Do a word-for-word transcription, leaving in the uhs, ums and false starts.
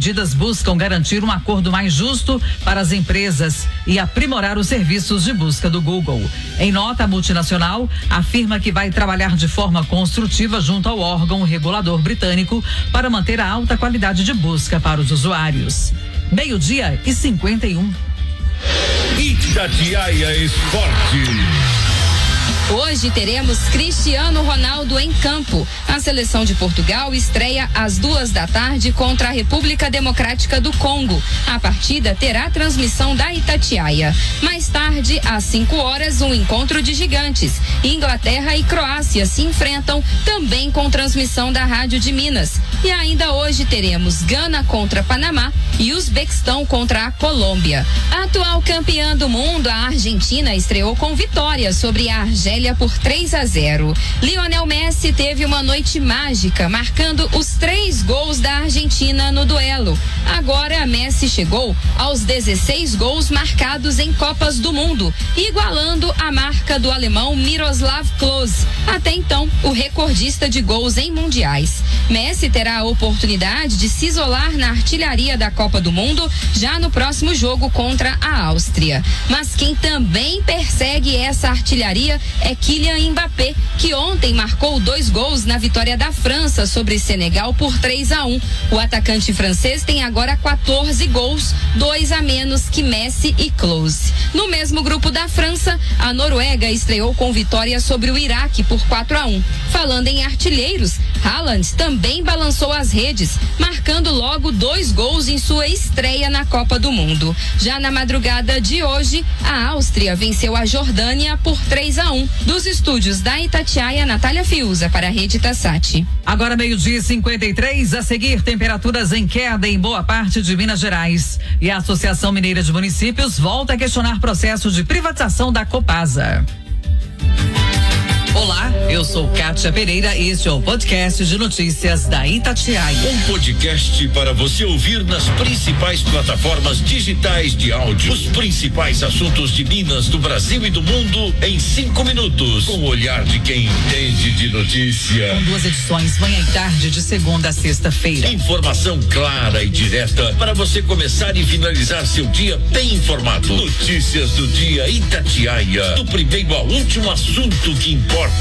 medidas buscam garantir um acordo mais justo para as empresas e aprimorar os serviços de busca do Google. Em nota, a multinacional afirma que vai trabalhar de forma construtiva junto ao órgão regulador britânico para manter a alta qualidade de busca para os usuários. Meio-dia e cinquenta e um. Itatiaia Esporte. Hoje teremos Cristiano Ronaldo em campo. A seleção de Portugal estreia às duas da tarde contra a República Democrática do Congo. A partida terá transmissão da Itatiaia. Mais tarde, às cinco horas, um encontro de gigantes. Inglaterra e Croácia se enfrentam, também com transmissão da Rádio de Minas. E ainda hoje teremos Gana contra Panamá e Uzbequistão contra a Colômbia. A atual campeã do mundo, a Argentina, estreou com vitória sobre a Argélia por três a zero. Lionel Messi teve uma noite mágica, marcando os três gols da Argentina no duelo. Agora, Messi chegou aos dezesseis gols marcados em Copas do Mundo, igualando a marca do alemão Miroslav Klose, até então o recordista de gols em mundiais. Messi terá a oportunidade de se isolar na artilharia da Copa do Mundo já no próximo jogo contra a Áustria. Mas quem também persegue essa artilharia é Kylian Mbappé, que ontem marcou dois gols na vitória da França sobre Senegal por três a um. O atacante francês tem agora quatorze gols, dois a menos que Messi e Klose. No mesmo grupo da França, a Noruega estreou com vitória sobre o Iraque por quatro a um. Falando em artilheiros, Haaland também balançou as redes, marcando logo dois gols em sua estreia na Copa do Mundo. Já na madrugada de hoje, a Áustria venceu a Jordânia por três a um. Dos estúdios da Itatiaia, Natália Fiuza para a Rede Tassati. Agora meio-dia e cinquenta e três, a seguir temperaturas em queda em boa parte de Minas Gerais. E a Associação Mineira de Municípios volta a questionar processo de privatização da Copasa. Olá, eu sou Kátia Pereira e este é o podcast de notícias da Itatiaia. Um podcast para você ouvir nas principais plataformas digitais de áudio. Os principais assuntos de Minas, do Brasil e do mundo em cinco minutos. Com o olhar de quem entende de notícia. Com duas edições, manhã e tarde, de segunda a sexta-feira. Informação clara e direta para você começar e finalizar seu dia bem informado. Notícias do dia Itatiaia. Do primeiro ao último assunto que importa